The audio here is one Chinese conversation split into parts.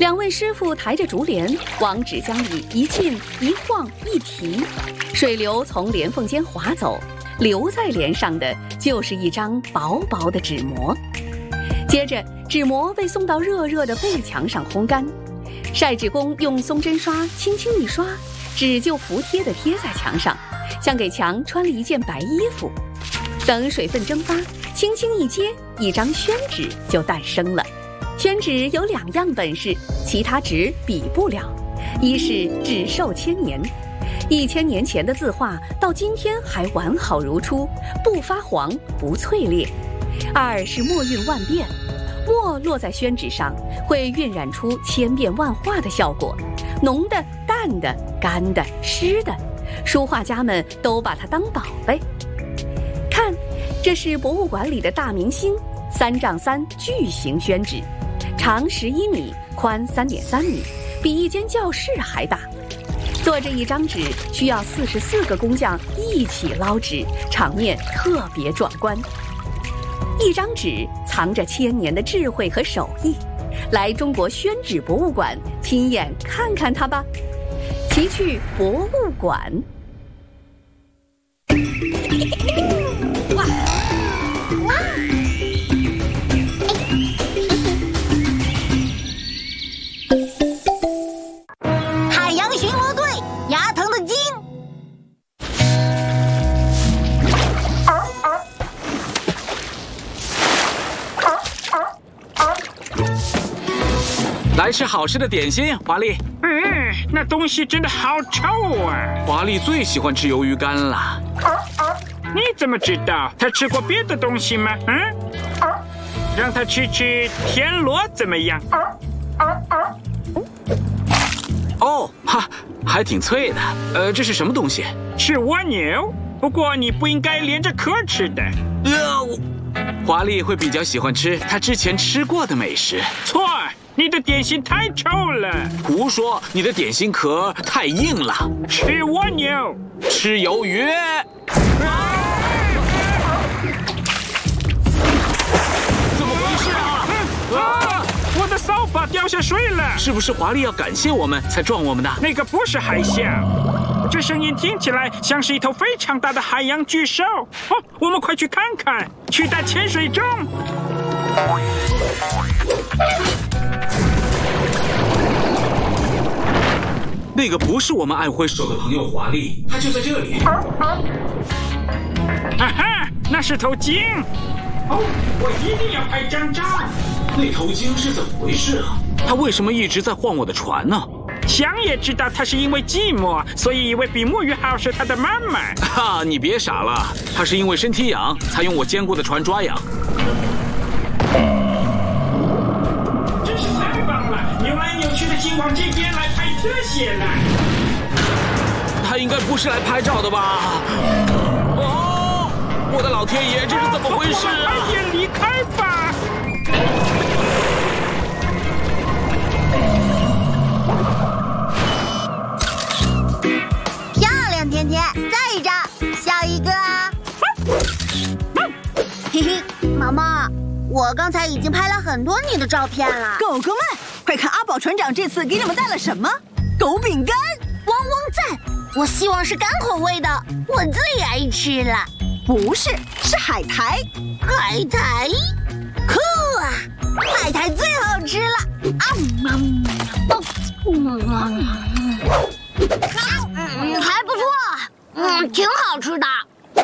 两位师傅抬着竹帘，往纸浆里一浸一晃一提，水流从帘缝间滑走，留在帘上的就是一张薄薄的纸膜。接着纸膜被送到热热的背墙上烘干，晒纸工用松针刷轻轻一刷，纸就服帖地贴在墙上，像给墙穿了一件白衣服。等水分蒸发，轻轻一接，一张宣纸就诞生了。宣纸有2样本事，其他纸比不了。一是纸寿千年，1000年前的字画到今天还完好如初，不发黄不脆裂。2是墨韵万变，墨落在宣纸上会晕染出千变万化的效果，浓的、淡的、干的、湿的，书画家们都把它当宝贝。看，这是博物馆里的大明星3丈3巨型宣纸，长11米，宽3.3米，比一间教室还大。做这一张纸需要44个工匠一起捞纸，场面特别壮观。一张纸藏着1000年的智慧和手艺，来中国宣纸博物馆亲眼看看它吧。奇趣博物馆。 海洋巡逻队，牙疼的鲸。 来吃好吃的点心，华丽。 那东西真的好臭啊！ 华丽最喜欢吃鱿鱼干了。 你怎么知道？他吃过别的东西吗？让他吃吃田螺怎么样？ 哦，哈，还挺脆的。这是什么东西？ 是蜗牛，不过你不应该连着壳吃的。 华丽会比较喜欢吃她之前吃过的美食。 错，你的点心太臭了。 胡说，你的点心壳太硬了。 吃蜗牛， 吃鱿鱼。怎么回事啊？ 我的扫把掉下水了。 是不是华丽要感谢我们才撞我们的？ 那个不是海象，这声音听起来像是一头非常大的海洋巨兽。我们快去看看，去打潜水钟。 那个不是我们爱挥手的朋友华丽，他就在这里。 哈，那是头鲸。我一定要拍张照。 那头鲸是怎么回事啊？他为什么一直在晃我的船呢？ 想也知道他是因为寂寞，所以以为比木鱼号是他的妈妈。 哈，你别傻了，他是因为身体痒才用我坚固的船抓痒。 真是太棒了！扭来扭去的鲸往这边来拍特写了。 他应该不是来拍照的吧？哦，我的老天爷，这是怎么回事啊？ 快点离开吧！ 漂亮，甜甜，再一张，下一个啊！嘿嘿，毛毛，我刚才已经拍了很多你的照片了。 狗狗们，快看阿宝船长这次给你们带了什么？狗饼干！ 汪汪赞！我希望是干口味的，我最爱吃了。 不是，是海苔。 海苔，酷啊！海苔最好吃了。还不错，挺好吃的。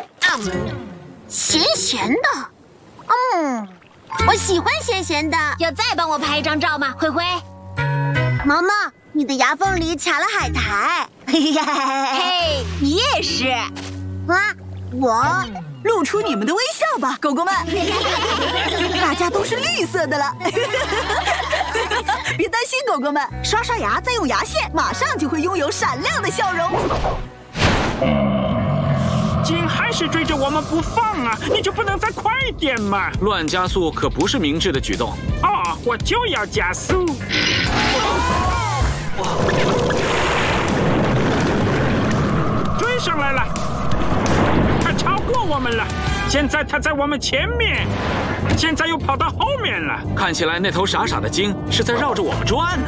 咸咸的。我喜欢咸咸的。 要再帮我拍一张照吗，灰灰？ 毛毛，你的牙缝里卡了海苔。 嘿，你也是。 我露出你们的微笑吧，狗狗们。大家都是绿色的了。别担心，狗狗们，刷刷牙再用牙线，马上就会拥有闪亮的笑容。 鲸还是追着我们不放啊！你就不能再快点吗？ 乱加速可不是明智的举动。 我就要加速。追上来了，他超过我们了。现在他在我们前面，现在又跑到后面了。 看起来那头傻傻的鲸是在绕着我们转呢。